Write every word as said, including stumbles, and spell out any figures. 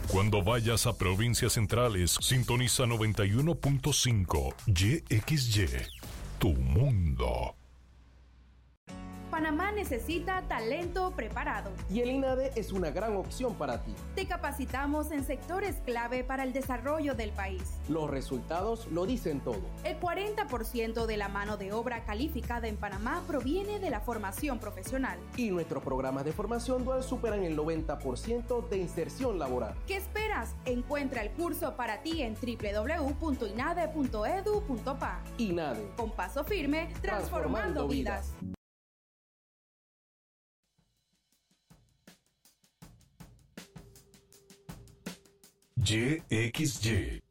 Cuando vayas a provincias centrales, sintoniza noventa y uno punto cinco Y X Y, tu mundo. Panamá necesita talento preparado. Y el INADE es una gran opción para ti. Te capacitamos en sectores clave para el desarrollo del país. Los resultados lo dicen todo. El cuarenta por ciento de la mano de obra calificada en Panamá proviene de la formación profesional. Y nuestros programas de formación dual superan el noventa por ciento de inserción laboral. ¿Qué esperas? Encuentra el curso para ti en doble u doble u doble u punto inade punto edu punto pa. INADE. Con paso firme, transformando, transformando vidas. vidas. Y X Y,